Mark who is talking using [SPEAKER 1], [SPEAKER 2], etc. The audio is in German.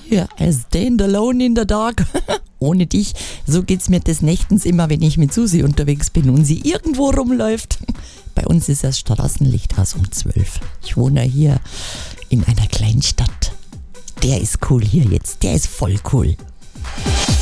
[SPEAKER 1] Ja, I stand alone in the dark. Ohne dich. So geht's mir des Nächtens immer, wenn ich mit Susi unterwegs bin und sie irgendwo rumläuft. Bei uns ist das Straßenlicht erst um 12. Ich wohne hier in einer kleinen Stadt. Der ist cool hier jetzt. Der ist voll cool.